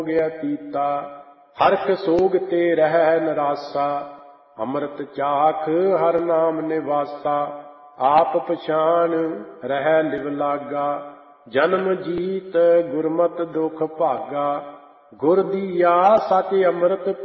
ਗਿਆ ਪੀਤਾ। ਹਰਖ ਸੋਗ ਤੇ ਰਹਿ ਨਿਰਾਸਾ, ਅੰਮ੍ਰਿਤ ਚਾਖ ਹਰ ਨਾਮ ਨਿਵਾਸਾ। ਆਪ ਪਛਾਣ ਰਹਿ ਲਿਵ ਲਾਗਾ, ਜਨਮ ਜੀਤ ਗੁਰਮਤਿ ਦੁਖ ਭਾਗਾ। ਗੁਰ ਦੀਆ ਸਚ ਅੰਮ੍ਰਿਤ